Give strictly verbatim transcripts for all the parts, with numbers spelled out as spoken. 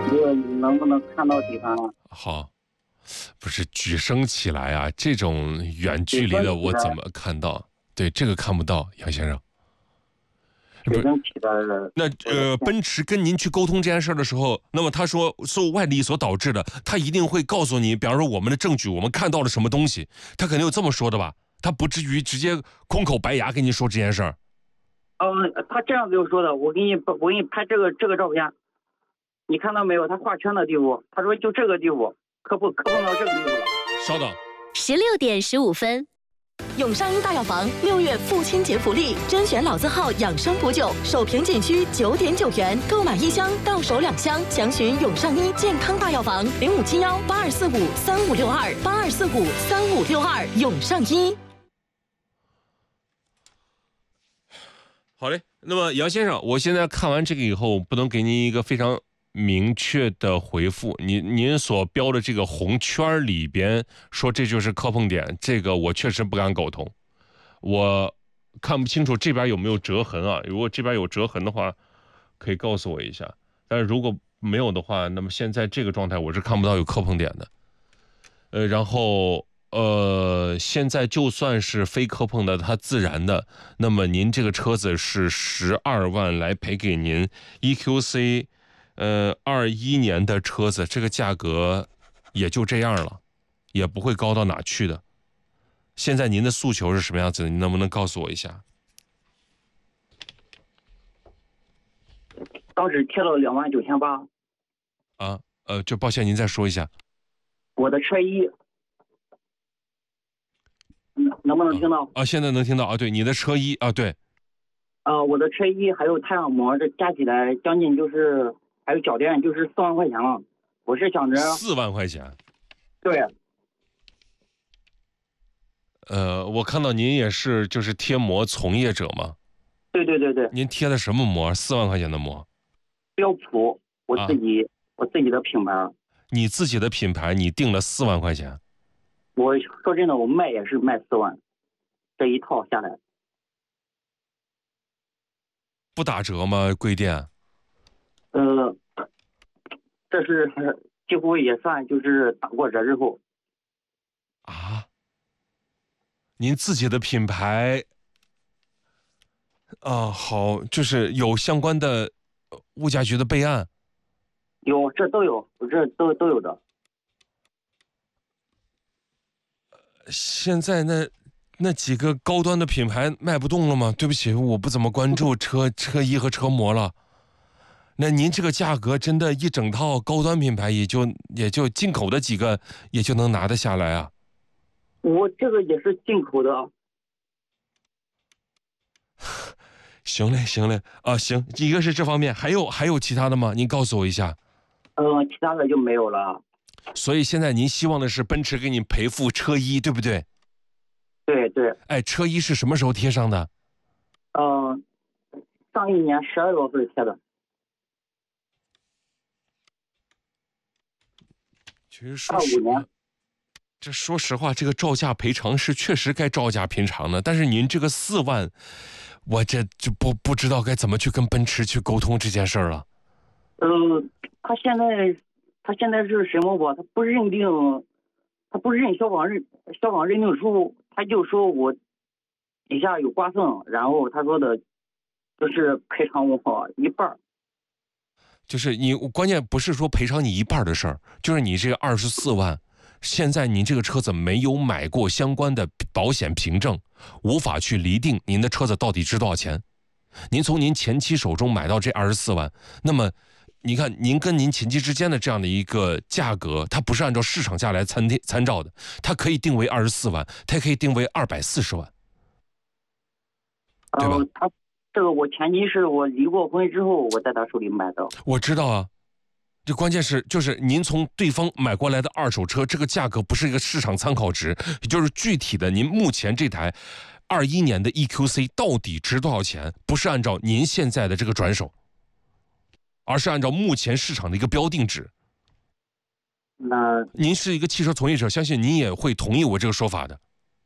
我能不能看到底盘了？ 好，不是举升起来啊，这种远距离的我怎么看到？对，这个看不到，杨先生。 举升起来了。 那呃，奔驰跟您去沟通这件事的时候，那么他说受外力所导致的，他一定会告诉你，比方说我们的证据，我们看到了什么东西，他肯定有这么说的吧？他不至于直接空口白牙跟你说这件事儿。 嗯、呃，他这样子就说的，我给你我给你拍这个这个照片，你看到没有？他画圈的地步，他说就这个地步，可不可碰到这个地步了。 稍等， 十六点十五分。 永上一大药房六月父亲节福利，甄选老字号养生补酒，首瓶仅需九点九元，购买一箱到手两箱。详询永上一健康大药房零五七幺八二四五三五六二八二四五三五六二永上一。 好嘞，那么杨先生，我现在看完这个以后，不能给您一个非常明确的回复。您您所标的这个红圈里边说这就是磕碰点，这个我确实不敢苟同。我看不清楚这边有没有折痕啊，如果这边有折痕的话，可以告诉我一下。但是如果没有的话，那么现在这个状态我是看不到有磕碰点的。呃，然后。呃，现在就算是非磕碰的，它自燃的，那么您这个车子是十二万来赔给您 E Q C， 呃，二一年的车子，这个价格也就这样了，也不会高到哪去的。现在您的诉求是什么样子的？你能不能告诉我一下？ 当时贴了两万九千八。 啊，呃，就抱歉，您再说一下。 我的车衣。能不能听到？ 啊，啊现在能听到啊。对，你的车衣啊，对。 呃，我的车衣还有太阳膜，这加起来将近就是还有脚垫，就是四万块钱了。我是想着四万块钱。 对。 呃，我看到您也是就是贴膜从业者嘛。 对对对对。 您贴的什么膜？四万块钱的膜？ 标普，我自己、啊、我自己的品牌。 你自己的品牌，你定了四万块钱。 我说真的，我卖也是卖四万，这一套下来不打折吗？贵店？ 呃，这是几乎也算就是打过折之后。 啊？您自己的品牌啊，好，就是有相关的物价局的备案？ 有，这都有，这都都有的。 现在那那几个高端的品牌卖不动了吗？对不起，我不怎么关注车车衣和车模了。那您这个价格，真的，一整套高端品牌也就也就进口的几个也就能拿得下来啊？ 我这个也是进口的。 行嘞，行嘞，啊，行，一个是这方面，还有还有其他的吗？您告诉我一下。 呃，其他的就没有了。 所以现在您希望的是奔驰给你赔付车衣，对不对？ 对对。 哎，车衣是什么时候贴上的？ 嗯、呃，上一年十二月份贴的。 其实说实话，这说实话，这个照价赔偿是确实该照价赔偿的，但是您这个四万，我这就不不知道该怎么去跟奔驰去沟通这件事儿了。 呃，他现在。他现在是什么吧？他不认定，他不认消防认消防认定书，他就说我底下有刮蹭，然后他说的，就是赔偿我一半。 就是你关键不是说赔偿你一半的事儿，就是你这个二十四万，现在您这个车子没有买过相关的保险凭证，无法去厘定您的车子到底值多少钱。您从您前妻手中买到这二十四万，那么。你看，您跟您前妻之间的这样的一个价格，它不是按照市场价来参参照的，它可以定为二十四万，它也可以定为二百四十万，对吧？ 呃，他这个我前妻是我离过婚之后，我在他手里买的。 我知道啊，这关键是就是您从对方买过来的二手车，这个价格不是一个市场参考值，也就是具体的您目前这台二一年的 E Q C 到底值多少钱，不是按照您现在的这个转手。而是按照目前市场的一个标定值。 那您是一个汽车从业者，相信您也会同意我这个说法的。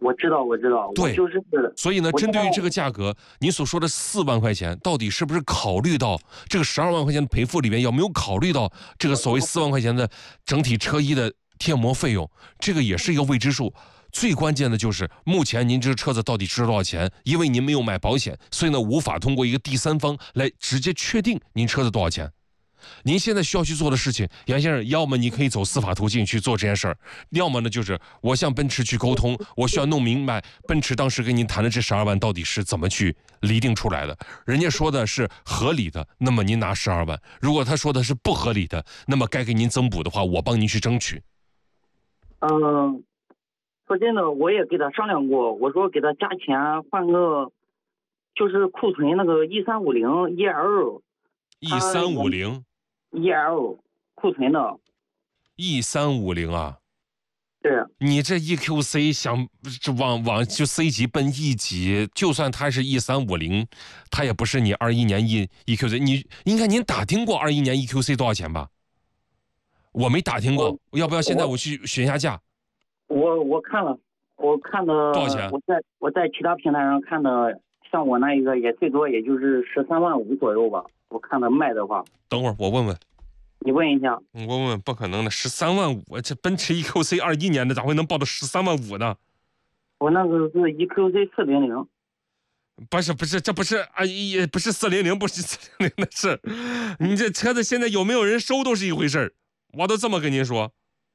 我知道，我知道， 对， 我就是。 所以呢，针对于这个价格，您所说的四万块钱，到底是不是考虑到这个十二万块钱的赔付里面有没有考虑到这个所谓四万块钱的整体车衣的贴膜费用？这个也是一个未知数。最关键的就是目前您这个车子到底值多少钱？因为您没有买保险，所以呢，无法通过一个第三方来直接确定您车子多少钱。您现在需要去做的事情，杨先生，要么你可以走司法途径去做这件事儿，要么呢就是我向奔驰去沟通，我需要弄明白奔驰当时跟您谈的这十二万到底是怎么去厘定出来的。人家说的是合理的，那么您拿十二万；如果他说的是不合理的，那么该给您增补的话，我帮您去争取。 嗯、呃，说真的，我也给他商量过，我说给他加钱换个，就是库存那个一三五零 E L， 一三五零。 E L 库存的 E 三五零啊， 是你这 E Q C 想往往就 C 级奔 E 级，就算它是 E 三五零，它也不是你二一年 E E Q C。你应该您打听过二一年 E Q C 多少钱吧？我没打听过，要不要现在我去询一下价？ 我我看了，我看的多少钱？ 我在我在其他平台上看的，像我那一个也最多也就是十三万五左右吧。我看的卖的话， 等会儿我问问， 你问一下。 我问问，不可能的，十三万五，这奔驰 E Q C 二一年的咋会能报到十三万五呢？ 我那个是 E Q C 四零零， 不是不是，这不是啊，也不是四零零，不是四零零的事。你这车子现在有没有人收都是一回事儿，我都这么跟您说。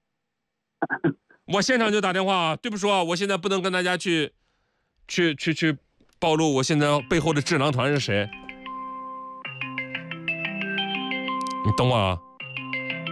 我现场就打电话，对不说，我现在不能跟大家去，去去去暴露我现在背后的智囊团是谁。你等我啊。